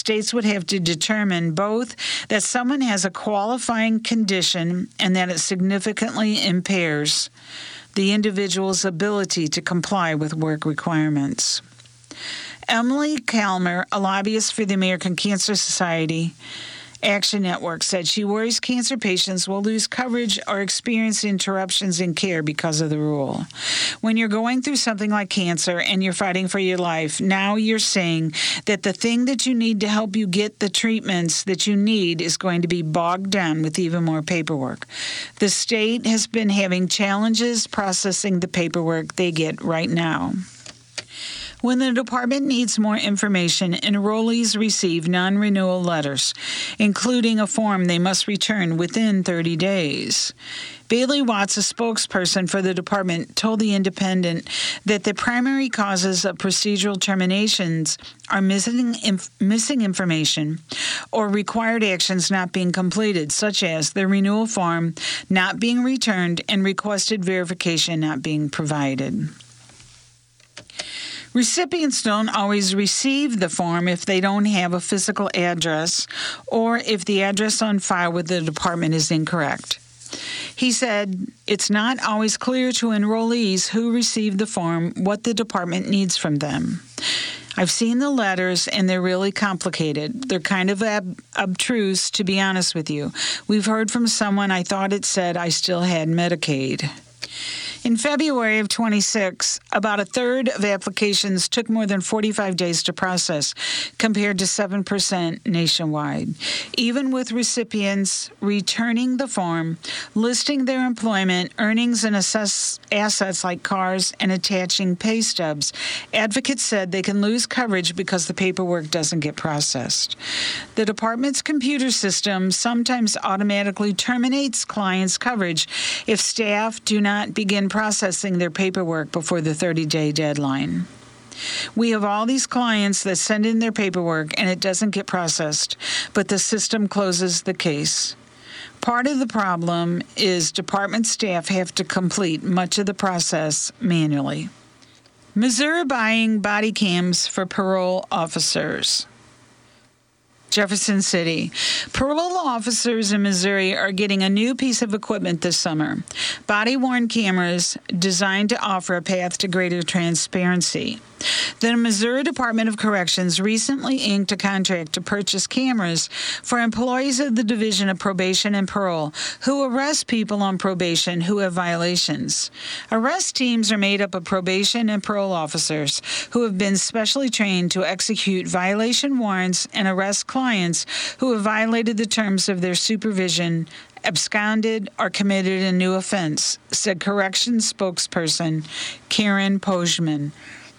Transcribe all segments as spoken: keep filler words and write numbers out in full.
States would have to determine both that someone has a qualifying condition and that it significantly impairs the individual's ability to comply with work requirements. Emily Kalmer, a lobbyist for the American Cancer Society Action Network, said she worries cancer patients will lose coverage or experience interruptions in care because of the rule. When you're going through something like cancer and you're fighting for your life, now you're saying that the thing that you need to help you get the treatments that you need is going to be bogged down with even more paperwork. The state has been having challenges processing the paperwork they get right now. When the department needs more information, enrollees receive non-renewal letters, including a form they must return within thirty days. Bailey Watts, a spokesperson for the department, told The Independent that the primary causes of procedural terminations are missing, inf- missing information or required actions not being completed, such as the renewal form not being returned and requested verification not being provided. Recipients don't always receive the form if they don't have a physical address or if the address on file with the department is incorrect. He said it's not always clear to enrollees who received the form what the department needs from them. I've seen the letters, and they're really complicated. They're kind of ab- obtruse, to be honest with you. We've heard from someone I thought it said I still had Medicaid. In February of twenty-six, about a third of applications took more than forty-five days to process, compared to seven percent nationwide. Even with recipients returning the form, listing their employment, earnings, and assess assets like cars, and attaching pay stubs, advocates said they can lose coverage because the paperwork doesn't get processed. The department's computer system sometimes automatically terminates clients' coverage if staff do not begin processing their paperwork before the thirty-day deadline. We have all these clients that send in their paperwork and it doesn't get processed, but the system closes the case. Part of the problem is department staff have to complete much of the process manually. Missouri buying body cams for parole officers. Jefferson City. Parole officers in Missouri are getting a new piece of equipment this summer. Body-worn cameras designed to offer a path to greater transparency. The Missouri Department of Corrections recently inked a contract to purchase cameras for employees of the Division of Probation and Parole who arrest people on probation who have violations. Arrest teams are made up of probation and parole officers who have been specially trained to execute violation warrants and arrest clients who have violated the terms of their supervision, absconded, or committed a new offense, said Corrections spokesperson Karen Pojman.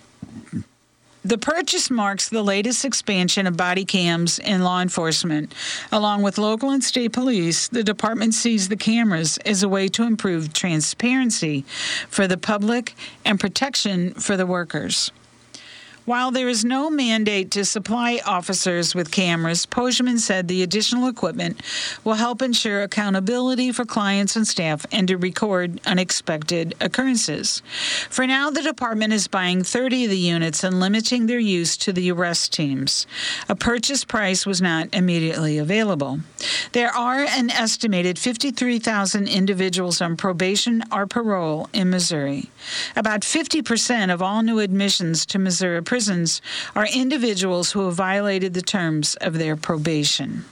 The purchase marks the latest expansion of body cams in law enforcement. Along with local and state police, the department sees the cameras as a way to improve transparency for the public and protection for the workers. While there is no mandate to supply officers with cameras, Pojman said the additional equipment will help ensure accountability for clients and staff and to record unexpected occurrences. For now, the department is buying thirty of the units and limiting their use to the arrest teams. A purchase price was not immediately available. There are an estimated fifty-three thousand individuals on probation or parole in Missouri. About fifty percent of all new admissions to Missouri prisons are individuals who have violated the terms of their probation.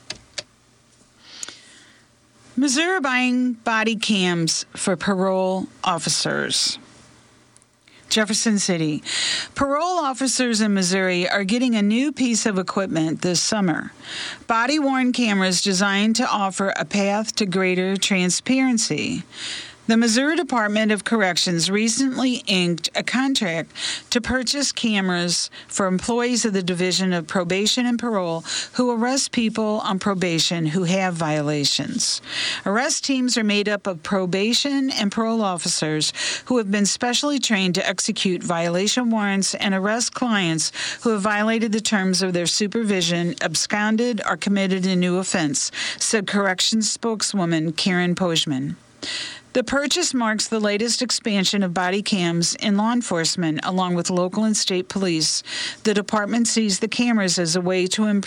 Missouri buying body cams for parole officers. Jefferson City. Parole officers in Missouri are getting a new piece of equipment this summer. Body-worn cameras designed to offer a path to greater transparency. The Missouri Department of Corrections recently inked a contract to purchase cameras for employees of the Division of Probation and Parole who arrest people on probation who have violations. Arrest teams are made up of probation and parole officers who have been specially trained to execute violation warrants and arrest clients who have violated the terms of their supervision, absconded, or committed a new offense, said Corrections spokeswoman Karen Pojman. The purchase marks the latest expansion of body cams in law enforcement, along with local and state police. The department sees the cameras as a way to improve